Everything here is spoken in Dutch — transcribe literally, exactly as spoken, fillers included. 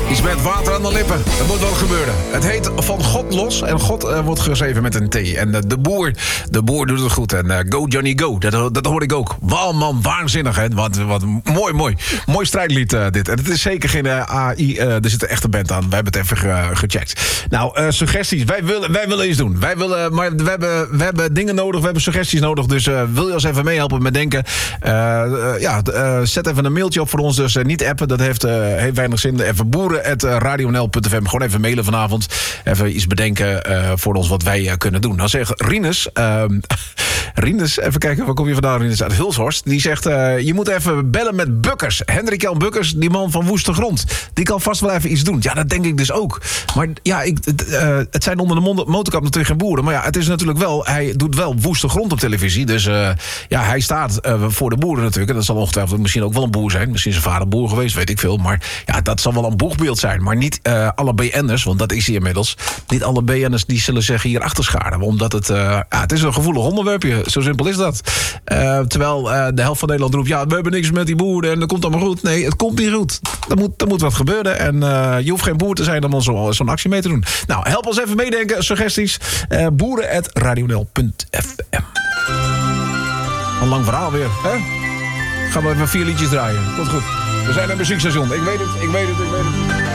Iets met water aan de lippen. Dat moet wel gebeuren. Het heet Van God Los. En God uh, wordt geschreven met een T. En uh, de boer, de boer doet het goed. En uh, go Johnny go. Dat, dat hoor ik ook. Wauw man, waanzinnig hè. Wat, wat mooi, mooi. Mooi strijdlied uh, dit. En het is zeker geen uh, A I. Uh, er zit een echte band aan. Wij hebben het even uh, gecheckt. Nou, uh, suggesties. Wij willen, wij willen iets doen. Wij willen, maar we hebben, we hebben dingen nodig. We hebben suggesties nodig. Dus uh, wil je ons even meehelpen met denken? Uh, uh, ja, uh, zet even een mailtje op voor ons. Dus uh, niet appen. Dat heeft, uh, heeft weinig zin. Even boeren at radio n l punt f m. Gewoon even mailen vanavond. Even iets bedenken uh, voor ons wat wij uh, kunnen doen. Dan zegt Rinus... Uh, Rinus, even kijken, waar kom je vandaan? Rinus uit Hulshorst. Die zegt, uh, je moet even bellen met Bukkers. Hendrik Jan Bukkers, die man van Woeste Grond. Die kan vast wel even iets doen. Ja, dat denk ik dus ook. Maar ja, ik, uh, het zijn onder de motorkap natuurlijk geen boeren. Maar ja, het is natuurlijk wel... Hij doet wel Woeste Grond op televisie. Dus uh, ja, hij staat uh, voor de boeren natuurlijk. En dat zal ongetwijfeld misschien ook wel een boer zijn. Misschien is zijn vader boer geweest, weet ik veel. Maar ja, dat zal wel een boegbeeld zijn. Maar niet uh, alle B N'ers, want dat is hij inmiddels. Niet alle B N'ers die zullen zich hier achter scharen. Omdat het... Uh, ja, het is een gevoelig onderwerpje. Zo simpel is dat. Uh, terwijl uh, de helft van Nederland roept... ja, we hebben niks met die boeren en dat komt allemaal goed. Nee, het komt niet goed. Er moet, er moet wat gebeuren. En uh, je hoeft geen boer te zijn om zo, zo'n actie mee te doen. Nou, help ons even meedenken. Suggesties. Uh, boeren at radio n l punt f m. Een lang verhaal weer, hè? Gaan we even vier liedjes draaien. Komt goed. We zijn een muziekstation. Ik weet het, ik weet het, ik weet het.